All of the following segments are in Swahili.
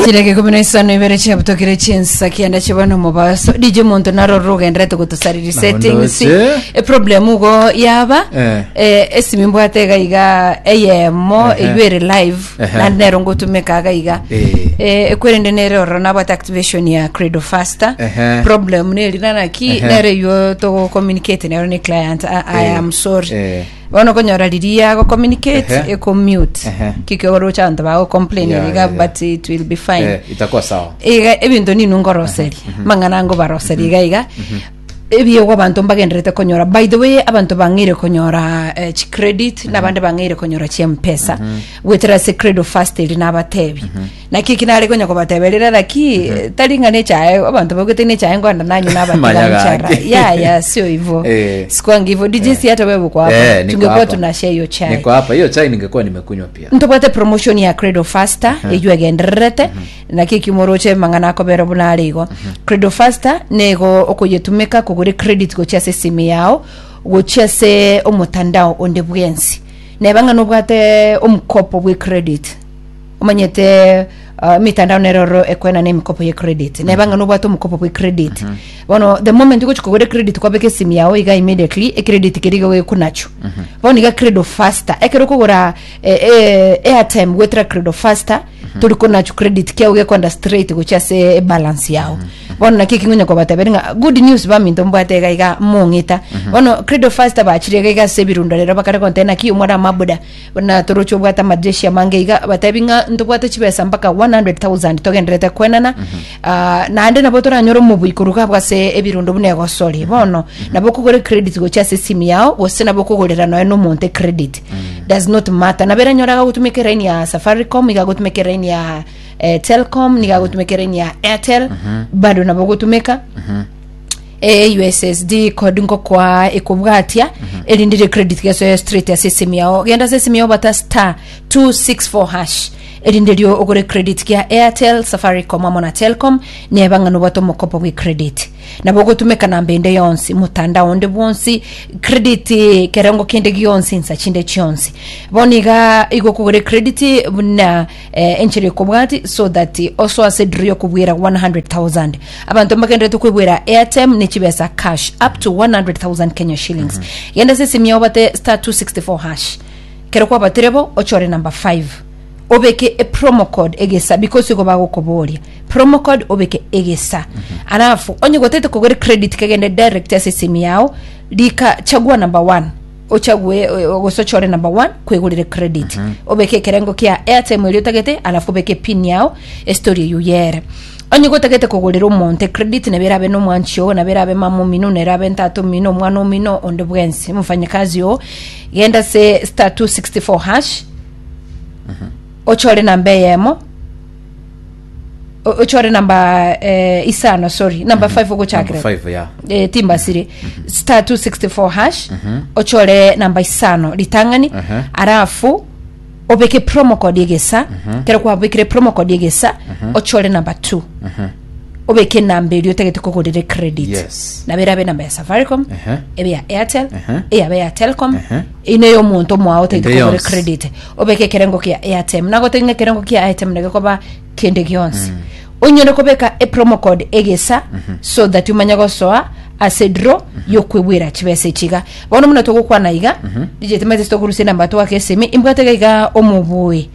Chireke kuminisano ibere chabutokire chinsa kianda chibano mubaso DJ Monto naro roga ndreto kutusariri settings e problem ugo yaba esimimbo atega iga eyemo ibere live na nero ngotumeka ga iga ekwerende nero rona bat activation ya Credo Faster problem ne lina ki nere yo to communicate nero ni client I am sorry Wano konyora lidia go communicate e commute kikoro chanta ba complain liga but it will be fine itakuwa sawa ebintu ni nungoroseri mangana ngo baroseri gaiga ebiyo kwabantu mbagendrete konyora by the way abantu bangire konyora credit nabande bangire konyora chimpesa wetera Credo Faster nabatebi nakiki nale konya kubatebelera laki talinga nechaye abantu bagete nechaye ngwanda nanyu nabatira ya sio hivyo sikwangi hivyo DJ si hata wewe kwa hapa tungekuwa tunashare hiyo chai niko hapa hiyo chai ningekuwa nimekunywa pia ntopate promotion ya Credo Faster ejwe gendrete nakiki moroche mangana ko bero bunaligo Credo Faster nego okoyetumeka kugure credit go chase simu yao go chase omutandao onde bwensi nebanga nobwate omkopo we credit umanyete mitandao neroro ekwena ne mikopo ye credit nebanga nobwate omkopo we credit bono the moment uko chukugure credit kwa beke simu yao iga immediately e credit kiriga we kunacho bono iga Credo Faster ekero kugura airtime wetra Credo Faster tuliko nacho credit kia uge kwanda straight go chase balance yao bono nakiki ngunya kwa bataberinga good news ba minto mbwate iga mongita bono Credo Faster ba chirega iga sebirundo lero bakare container ki umwana mabuda bona torocho bwata majeshi mange iga batabinga ndobwate chibesa mpaka 100,000 togendrete kwenana na ande nabotora nyoro mubikuruka bwase ebirundo bunego soli bono nabokugore credit go chase simu yao wose nabokugorera no monte credit does not matter nabera nyora gutumike raini ya Safaricom iga gutumike raini ya Telcom niga gutumike raini ya Airtel bado nabogutumeka USSD code ngo kwa ekubwatia elindire credit keso straight ya simu yao genda simu yao bata *264# elindelio ogore credit kia Airtel Safaricom amona Telcom nebanga no bato mokopo we credit nabogo tumeka nambende yonsi mutanda onde bonsi credit kerengo kende gionsi nsa chinde chionsi boniga igo kugore credit buna enchire kubwati so that also asedrio kubwira 100,000 abantu makende tukwibwira Airtime ni chibesa cash up to 100,000 Kenya shillings yenda sisi yobate *264# kero kwa baterebo ochore number 5 obeke a promo code egesa because uko bago koboria promo code obeke egesa alafu onye gotete kugore credit kagende direct ya simu yao lika chagua number 1 ochague ogosochore number 1 kwegurire credit obeke kerengo kia Airtime ile tagete alafu obeke pin yao story yuyere onye gotagete kugurira monte credit ne berabe no mwanchio na berabe mamu minu ne rabe ntatu mino mwana mino onde bwensi mufanyakazi yo yenda se *264# ochore namba yemo ochore namba isano sorry number 5 uko chakre number 5 yeah timba siri *264# ochore namba isano litangani arafu obeke promo code yegesa kero kwa obeke promo code yegesa ochore namba 2 obeke namba iliyo tegete kugurire credit na berabe namba ya Safaricom ebe ya Airtel ebe ya Telcom ine yo muntu mwao tegete kugurire credit obeke kerengo kia Airtime nago tenge kerengo kia Airtime nege koba kende gionsi onyone kobeka e promo code egesa so that umanyago soa asedro yokwibwira chibese chiga bono muno togukwa naiga DJ temete stoguruse namba to akesemi imbwatega iga omubuyi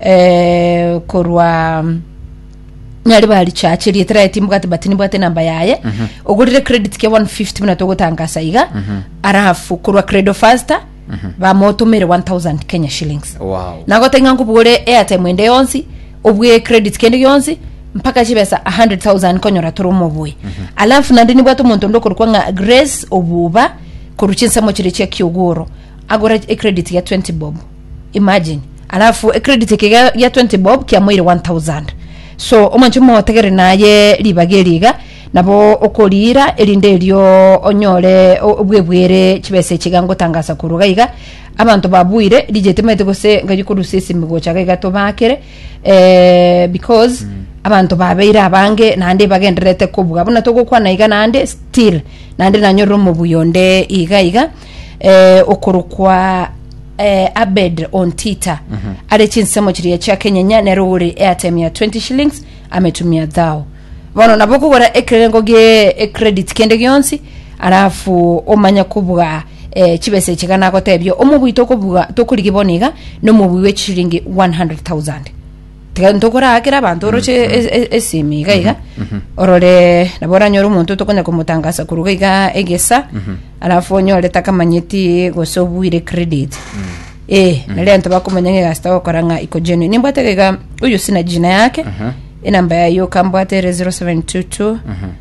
korwa nyali bali chachi litera etimbwate batini bwate namba yaye ogurire credit ke 150 muna togutangasa iga arafu kurwa Credo Faster ba motumere 1,000 Kenya shillings nago tenga ngubure Airtime ende yonsi obwe credit kende yonsi mpaka chibesa 100,000 konyora turumo bwe alafu nandini bwato muntu ndo kurwa Grace obuba kuruchinsa mo chiriche kyogoro agora credit ya 20 bob imagine alafu credit ya 20 bob kia mwire 1,000 so omanchimo wategere naye libageriga nabo okolira elindelio onyole obwebwere chibese chigango tangasa kurugaiga abantu babuire dijetemete gose ngayikurusisi migocha gaiga to bakere because abantu babeira abange nande bagenderete kubuga buna togokwa naiga nande still nande nanyoro mu buyonde iga okurukwa Abed on Tita ale chinsemo chiri cha Kenya nyane ruri airtime ya 20 shillings ametumia thao bono naboko gora ekrengo ge credit kende gyonsi alafu omanya kubuga chibese chigana ko tebyo omubwito kubuga tokurigiboniga no mubwiwe chiringi 100,000 ndokora akira abantu roche esimi gaiga orore nabora nyoro umuntu tokonya kumutangasa kurugaiga egesa alafu nyore takamanyeti gosobwire credit nale antu bakumanya ngasta okoranga iko genuine nimbwategeka uyu sina jina yake inamba yayo kambwatere 0722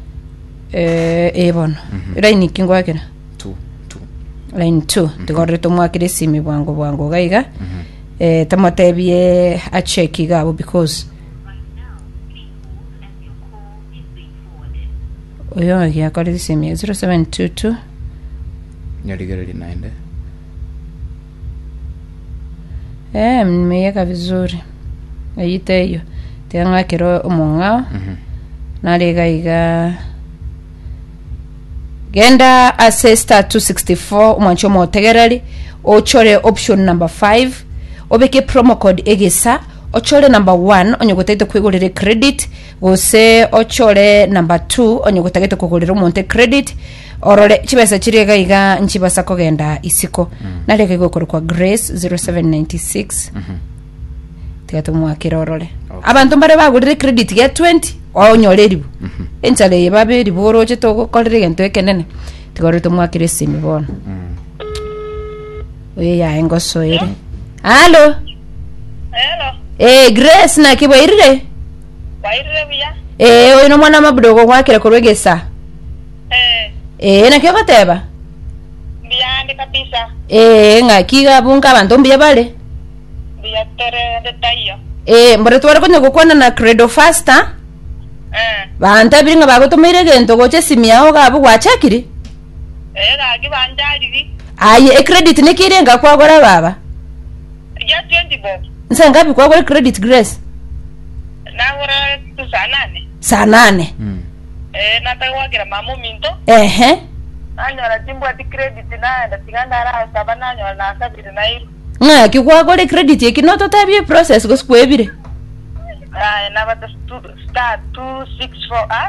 bono line kingo yake 2 line 2 tigore tomwakire simi bwango gaiga tamatebye a check gabo because oyo ya kali simi 0722 nyaligere 9 mmeyeka vizuri ayiteyo tenga kero omonga nalega genda assesta 264 mwancho motegerali ochore option number 5 obeke promo code egesa ochore number 1 onyogotaite kwigurire credit gose ochore number 2 onyogotaite kugurira monte credit orore chibesa chirega iga nchibasa kogenda isiko nareka igokora kwa Grace 0796 tigatumwa kirorore abantu bare bagurire credit ya 20 onyoreribu enchale babiri boroje to korire gento ekenene tigore tumwa kiresimi bona oye ya engosoire Hello. Grace na kibairire? Bairire biya? Oino mwana mabudogo kwakira kurwegesa. Na kyo kateba? Biyande kabisa. Ngakiga bunka abantu mbiya bale? Biya tere detayo. Mbere twara konye gukwana na Credo Faster? Banta biringa bagotomire gento goche simyaho gabo gwachakiri? Gagi banjali. Aye credit nikirenga kwagora baba. Ya 20 bob. Nsa ngapi kwa credit Grace? Nahora tusanane. Sanane. Natawagira mamu minto. Anyora timbo ati credit na ndatingandara sabana nyora na sabiri na iru. Kikwagore credit ekinoto tabye process goskwebire. Na bata star 264